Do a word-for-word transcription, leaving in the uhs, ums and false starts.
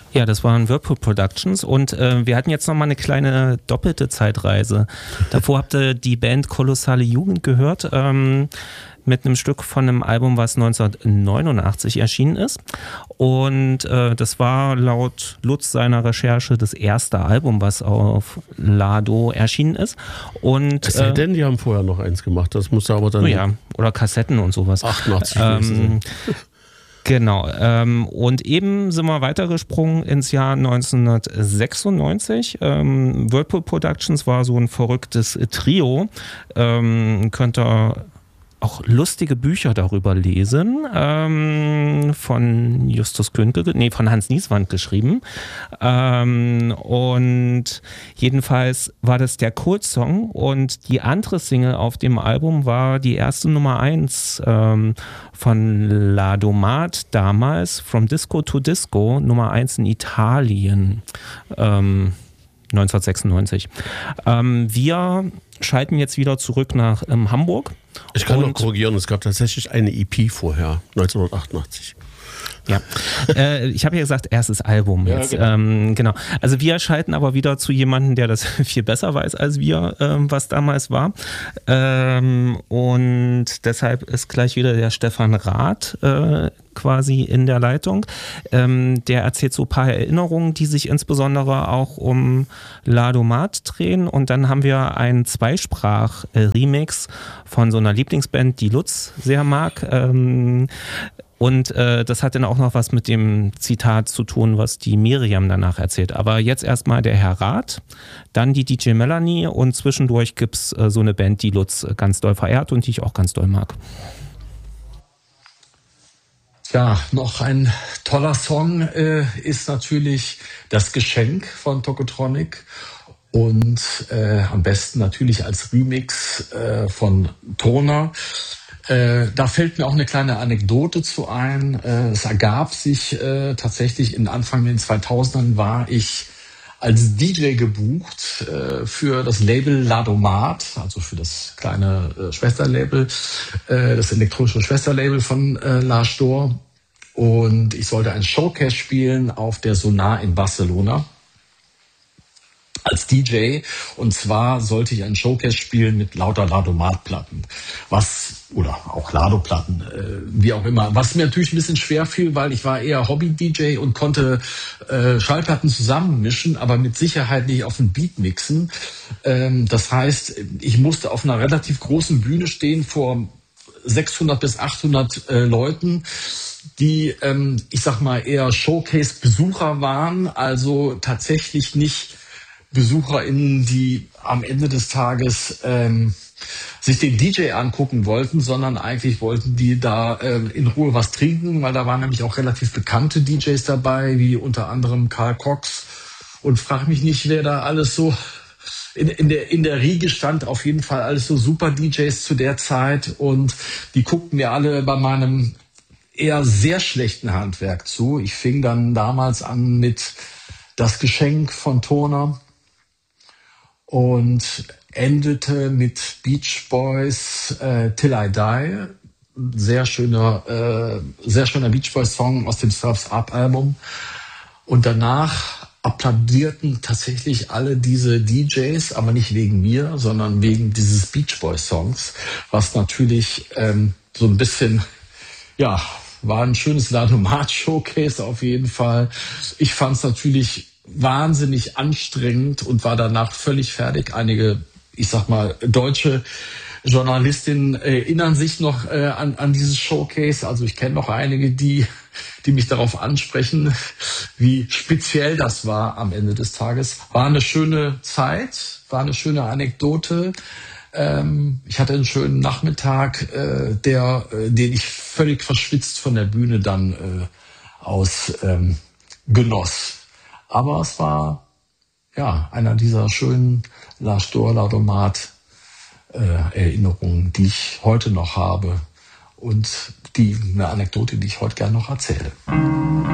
Ja, das waren Whirlpool Productions und äh, wir hatten jetzt nochmal eine kleine doppelte Zeitreise. Davor habt ihr die Band Kolossale Jugend gehört, ähm, mit einem Stück von einem Album, was neunzehnhundertneunundachtzig erschienen ist. Und äh, das war laut Lutz seiner Recherche das erste Album, was auf Lado erschienen ist. Und, es sei denn, die haben vorher noch eins gemacht, das muss aber dann... Oh ja, oder Kassetten und sowas. achtundachtzig Ähm, Genau, ähm, und eben sind wir weitergesprungen ins Jahr neunzehnhundertsechsundneunzig. Ähm, Whirlpool Productions war so ein verrücktes Trio. Ähm, könnt ihr auch lustige Bücher darüber lesen, ähm, von Justus Kühnke, nee, von Hans Nieswand geschrieben. Ähm, und jedenfalls war das der Kult-Song und die andere Single auf dem Album war die erste Nummer eins ähm, von Ladomat damals, From Disco to Disco, Nummer eins in Italien, ähm, neunzehnhundertsechsundneunzig. Ähm, wir schalten jetzt wieder zurück nach ähm, Hamburg. Ich kann noch korrigieren, es gab tatsächlich eine E P vorher, neunzehnhundertachtundachtzig. Ja, äh, ich habe ja gesagt, erstes Album jetzt. Ja, genau. Ähm, genau. Also wir schalten aber wieder zu jemandem, der das viel besser weiß als wir, ähm, was damals war. Ähm, und deshalb ist gleich wieder der Stefan Rath äh, quasi in der Leitung. Ähm, der erzählt so ein paar Erinnerungen, die sich insbesondere auch um Ladomat drehen. Und dann haben wir einen Zweisprach-Remix von so einer Lieblingsband, die Lutz sehr mag. Ähm, Und äh, das hat dann auch noch was mit dem Zitat zu tun, was die Miriam danach erzählt. Aber jetzt erstmal der Herr Rath, dann die D J Melanie und zwischendurch gibt's äh, so eine Band, die Lutz ganz doll verehrt und die ich auch ganz doll mag. Ja, noch ein toller Song äh, ist natürlich Das Geschenk von Tokotronic und äh, am besten natürlich als Remix äh, von Toner. Äh, da fällt mir auch eine kleine Anekdote zu ein. Äh, es ergab sich äh, tatsächlich in Anfang den zweitausendern war ich als D J gebucht äh, für das Label Ladomat, also für das kleine äh, Schwesterlabel, äh, das elektronische Schwesterlabel von äh, Lars Dor. Und ich sollte ein Showcase spielen auf der Sonar in Barcelona als D J. Und zwar sollte ich ein Showcase spielen mit lauter Ladomat-Platten. Was, oder auch Lado-Platten, äh, wie auch immer. Was mir natürlich ein bisschen schwer fiel, weil ich war eher Hobby-D J und konnte äh, Schallplatten zusammenmischen, aber mit Sicherheit nicht auf den Beat mixen. Ähm, das heißt, ich musste auf einer relativ großen Bühne stehen vor sechshundert bis achthundert äh, Leuten, die, ähm, ich sag mal, eher Showcase-Besucher waren, also tatsächlich nicht BesucherInnen, die am Ende des Tages ähm, sich den D J angucken wollten, sondern eigentlich wollten die da äh, in Ruhe was trinken, weil da waren nämlich auch relativ bekannte D Js dabei, wie unter anderem Karl Cox und frag mich nicht, wer da alles so in, in der in der Riege stand. Auf jeden Fall alles so super D Js zu der Zeit und die guckten mir alle bei meinem eher sehr schlechten Handwerk zu. Ich fing dann damals an mit Das Geschenk von Toner und endete mit Beach Boys äh, Till I Die. Sehr schöner, äh, sehr schöner Beach Boys Song aus dem Surf's Up Album. Und danach applaudierten tatsächlich alle diese D Js, aber nicht wegen mir, sondern wegen dieses Beach Boys Songs, was natürlich ähm, so ein bisschen, ja, war ein schönes Ladomat-Showcase auf jeden Fall. Ich fand es natürlich wahnsinnig anstrengend und war danach völlig fertig. Einige, ich sag mal, deutsche Journalistinnen erinnern sich noch äh, an, an dieses Showcase. Also ich kenne noch einige, die, die mich darauf ansprechen, wie speziell das war am Ende des Tages. War eine schöne Zeit, war eine schöne Anekdote. Ähm, ich hatte einen schönen Nachmittag, äh, der, äh, den ich völlig verschwitzt von der Bühne dann äh, aus ähm, genoss. Aber es war ja einer dieser schönen Lars Dor Ladomat äh, Erinnerungen, die ich heute noch habe und die eine Anekdote, die ich heute gerne noch erzähle.